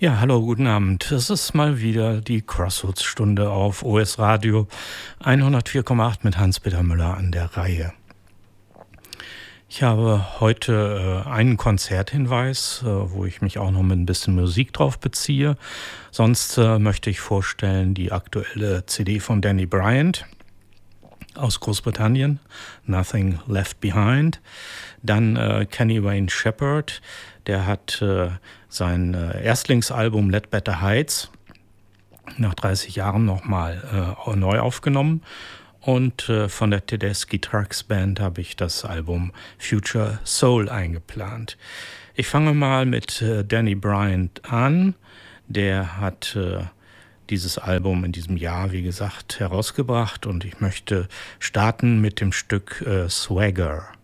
Ja, hallo, guten Abend. Es ist mal wieder die Crossroads-Stunde auf OS Radio 104,8 mit Hans-Peter Müller an der Reihe. Ich habe heute einen Konzerthinweis, wo ich mich auch noch mit ein bisschen Musik drauf beziehe. Sonst möchte ich vorstellen die aktuelle CD von Danny Bryant aus Großbritannien, Nothing Left Behind. Dann Kenny Wayne Shepherd, der hat sein Erstlingsalbum Let Better Heights nach 30 Jahren nochmal neu aufgenommen. Und von der Tedeschi Trucks Band habe ich das Album Future Soul eingeplant. Ich fange mal mit Danny Bryant an. Der hat dieses Album in diesem Jahr, wie gesagt, herausgebracht. Und ich möchte starten mit dem Stück Swagger.